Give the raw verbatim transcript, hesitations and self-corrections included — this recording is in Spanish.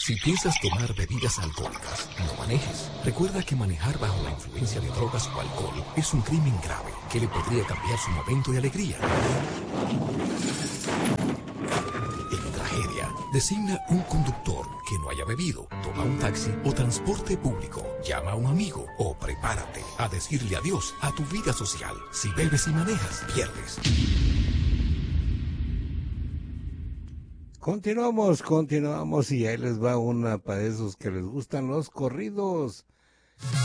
Si piensas tomar bebidas alcohólicas, no manejes. Recuerda que manejar bajo la influencia de drogas o alcohol es un crimen grave que le podría cambiar su momento de alegría en tragedia. Designa un conductor que no haya bebido, toma un taxi o transporte público, llama a un amigo o prepárate a decirle adiós a tu vida social. Si bebes y manejas, pierdes. Continuamos, continuamos y ahí les va una para esos que les gustan los corridos.